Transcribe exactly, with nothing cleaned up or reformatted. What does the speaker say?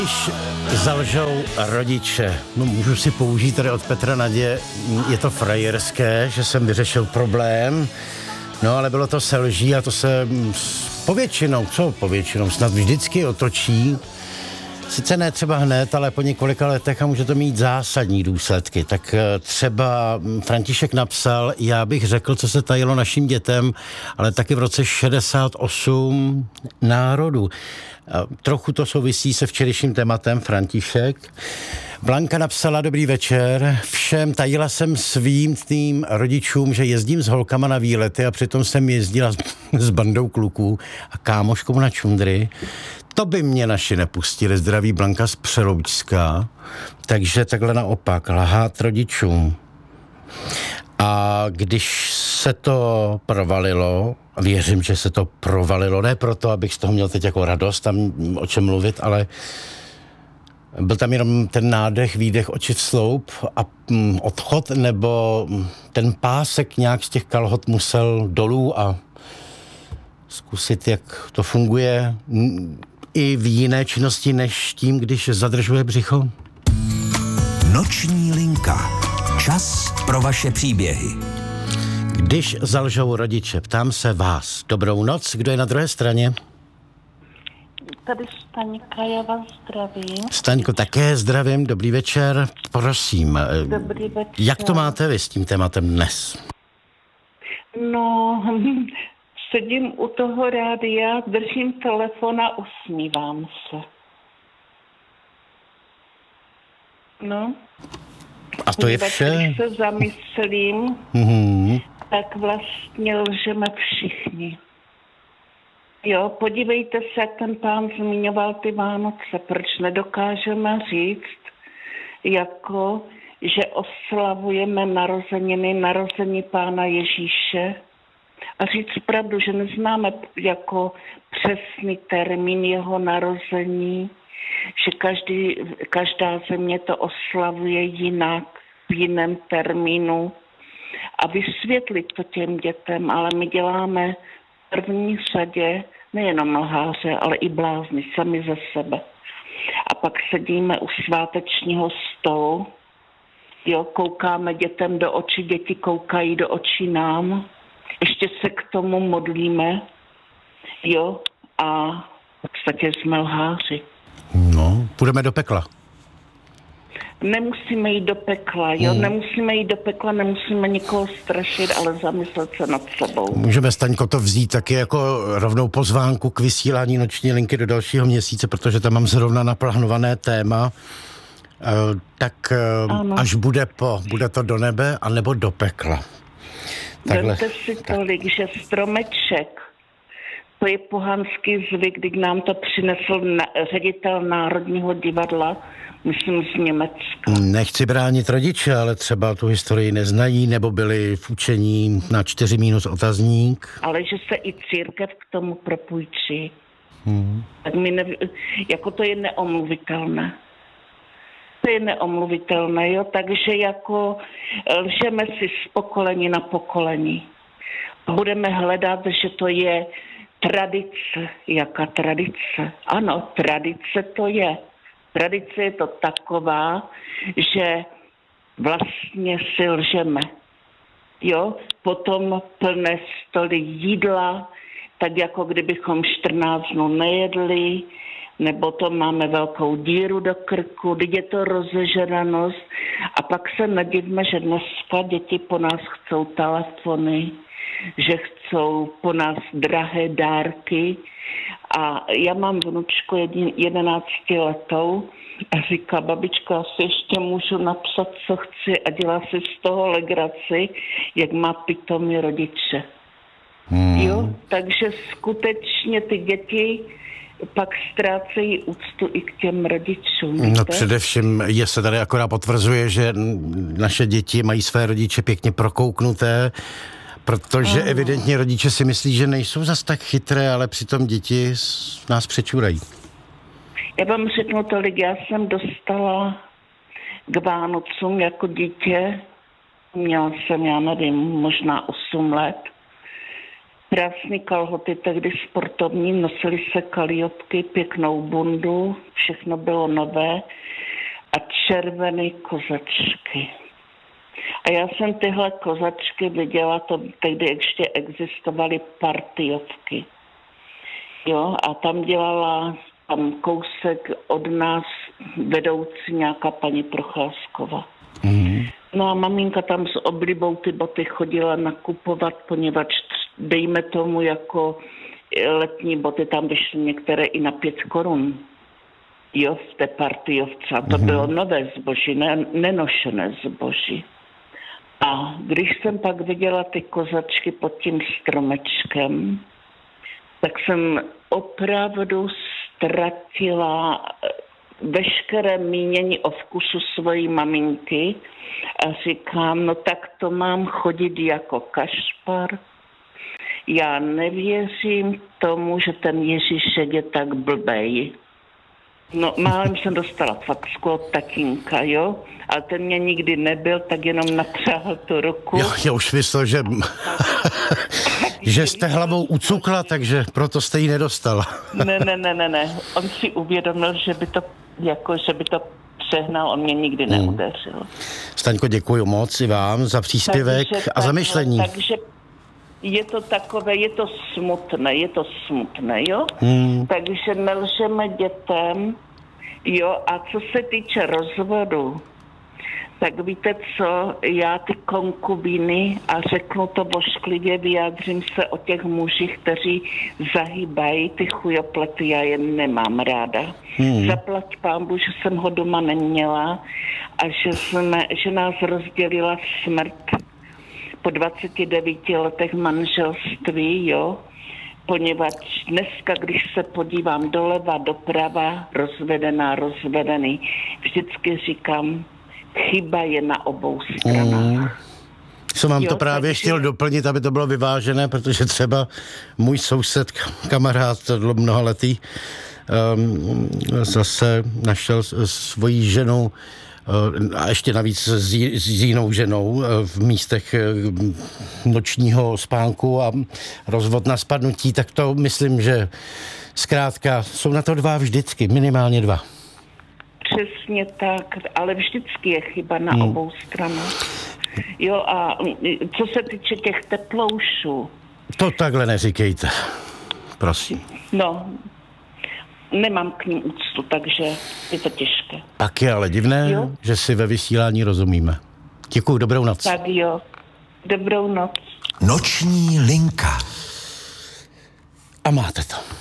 Když zalžou rodiče, no můžu si použít tady od Petra Nadě, je to frajerské, že jsem vyřešil problém, no ale bylo to se lží a to se povětšinou, co povětšinou, snad vždycky otočí. Sice ne třeba hned, ale po několika letech a může to mít zásadní důsledky. Tak třeba František napsal, já bych řekl, co se tajilo našim dětem, ale taky v roce šedesát osm národů. Trochu to souvisí se včerejším tématem, František. Blanka napsala, dobrý večer, všem tajila jsem svým tým rodičům, že jezdím s holkama na výlety a přitom jsem jezdila s, s bandou kluků a kámoškou na čundry. To by mě naši nepustili, zdraví Blanka z Přeloučska. Takže takhle naopak, lhát rodičům. A když se to provalilo, věřím, že se to provalilo, ne proto, abych z toho měl teď jako radost, tam o čem mluvit, ale byl tam jenom ten nádech, výdech, oči v sloup a mm, odchod, nebo ten pásek nějak z těch kalhot musel dolů a zkusit, jak to funguje i v jiné činnosti, než tím, když zadržuje břicho. Noční linka. Čas pro vaše příběhy. Když zalžou rodiče, ptám se vás. Dobrou noc, kdo je na druhé straně? Tady Staňka, já vás zdravím. Staňko, také zdravím, dobrý večer, prosím. Dobrý večer. Jak to máte vy s tím tématem dnes? No, sedím u toho rádia, držím telefon a usmívám se. No. A to je vše? Když se zamyslím, mm-hmm. tak vlastně lžeme všichni. Jo, podívejte se, jak ten pán zmiňoval ty Vánoce. Proč nedokážeme říct, jako, že oslavujeme narozeniny, narození pána Ježíše a říct pravdu, že neznáme jako přesný termín jeho narození, že každý, každá země to oslavuje jinak, v jiném termínu a vysvětlit to těm dětem, ale my děláme v první řadě nejenom lháře, ale i blázni sami ze sebe. A pak sedíme u svátečního stolu, jo, koukáme dětem do očí, děti koukají do očí nám, ještě se k tomu modlíme, jo, a v podstatě jsme lháři. No, půjdeme do pekla. Nemusíme jít do pekla, jo? Hmm. Nemusíme jít do pekla, nemusíme nikoho strašit, ale zamyslet se nad sebou. Můžeme, Staňko, to vzít taky jako rovnou pozvánku k vysílání Noční linky do dalšího měsíce, protože tam mám zrovna naplánované téma. E, tak ano. Až bude po, bude to do nebe, anebo do pekla. Vemte si tolik, že stromeček, to je pohanský zvyk, když nám to přinesl na, ředitel Národního divadla, myslím z Německa. Nechci bránit rodiče, ale třeba tu historii neznají, nebo byli v učení na čtyři minus otazník. Ale že se i církev k tomu propůjčí. Hmm. Tak mi ne, jako to je neomluvitelné. To je neomluvitelné, jo, takže jako lžeme si z pokolení na pokolení. Budeme hledat, že to je tradice. Jaká tradice? Ano, tradice to je. Tradice je to taková, že vlastně si lžeme. Jo? Potom plné stoly jídla, tak jako kdybychom čtrnáct dnů nejedli, nebo to máme velkou díru do krku, teď je to rozežranost. A pak se nedivme, že dneska děti po nás chcou telefony, že chcou po nás drahé dárky. A já mám vnučku jedenáctiletou a říká, babičko, já si ještě můžu napsat, co chci a dělá si z toho legraci, jak má pitomí rodiče. Hmm. Jo, takže skutečně ty děti pak ztrácejí úctu i k těm rodičům. No víte? Především je se tady akorát potvrzuje, že naše děti mají své rodiče pěkně prokouknuté, protože ano. Evidentně rodiče si myslí, že nejsou zas tak chytré, ale přitom děti nás přečurají. Já vám řeknu tolik, já jsem dostala k Vánocům jako dítě, měla jsem, já nevím, možná osm let, Krásný kalhoty, tehdy sportovní, nosily se kaliotky, pěknou bundu, všechno bylo nové a červené kozačky. A já jsem tyhle kozačky viděla, to tehdy ještě existovaly partiovky. Jo, a tam dělala tam kousek od nás vedoucí nějaká paní Procházková. Mm. No a maminka tam s oblibou ty boty chodila nakupovat, poněvadž dejme tomu jako letní boty, tam vyšly některé i na pět korun. Jo, v té partiovce. A to mm. bylo nové zboží, ne, nenošené zboží. A když jsem pak viděla ty kozačky pod tím stromečkem, tak jsem opravdu ztratila veškeré mínění o vkusu svojí maminky a říkám, no tak to mám chodit jako kašpar. Já nevěřím tomu, že ten Ježíšek je tak blbej. No, málem jsem dostala facku od tatínka, jo? Ale ten mě nikdy nebyl, tak jenom napřáhl tu ruku. Jo, já už myslel, že, že jste hlavou ucukla, takže proto jste ji nedostala. ne, ne, ne, ne, ne. On si uvědomil, že by to, jako, že by to přehnal, on mě nikdy hmm. neudeřil. Staňko, děkuji moc i vám za příspěvek takže, a za myšlení. Takže je to takové, je to smutné, je to smutné, jo? Hmm. Takže nelžeme dětem, jo? A co se týče rozvodu, tak víte co, já ty konkubíny, a řeknu to bošklivě, vyjádřím se o těch mužích, kteří zahýbají ty chujoplety, já je nemám ráda. Hmm. Zaplať pánbu, že jsem ho doma neměla a že, jsme, že nás rozdělila smrt po dvaceti devíti letech manželství, jo, poněvadž dneska, když se podívám doleva, doprava, rozvedená, rozvedený, vždycky říkám, chyba je na obou stranách. Mm. Jsem vám jo, to právě takže... chtěl doplnit, aby to bylo vyvážené, protože třeba můj soused, kamarád mnohaletý, um, zase našel svoji ženu a ještě navíc s, s jinou ženou v místech nočního spánku a rozvod na spadnutí, tak to myslím, že zkrátka jsou na to dva vždycky, minimálně dva. Přesně tak, ale vždycky je chyba na hmm. obou stranách. Jo, a co se týče těch teploušů... To takhle neříkejte, prosím. No, nemám k ním úctu, takže je to těžké. Tak je ale divné, jo? Že si ve vysílání rozumíme. Děkuju, dobrou noc. Tak jo, dobrou noc. Noční linka. A máte to.